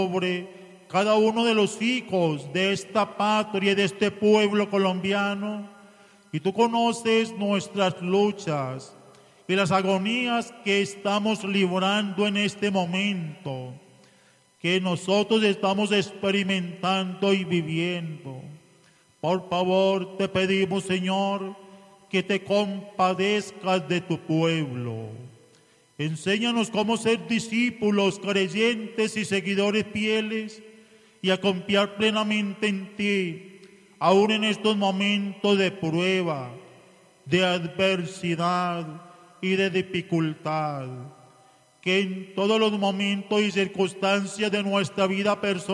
sobre cada uno de los hijos de esta patria y de este pueblo colombiano. Y tú conoces nuestras luchas y las agonías que estamos librando en este momento, que nosotros estamos experimentando y viviendo. Por favor, te pedimos, Señor, que te compadezcas de tu pueblo. Enséñanos cómo ser discípulos, creyentes y seguidores fieles y a confiar plenamente en ti, aún en estos momentos de prueba, de adversidad y de dificultad. Que en todos los momentos y circunstancias de nuestra vida personal